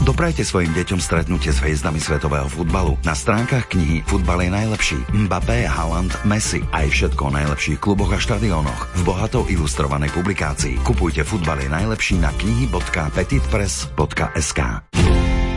Doprajte svojim deťom stretnutie s hviezdami svetového futbalu. Na stránkach knihy Futbal je najlepší. Mbappé, Haaland, Messi aj všetko o najlepších kluboch a štadiónoch v bohato ilustrovanej publikácii. Kupujte Futbal je najlepší na knihy.petitpress.sk.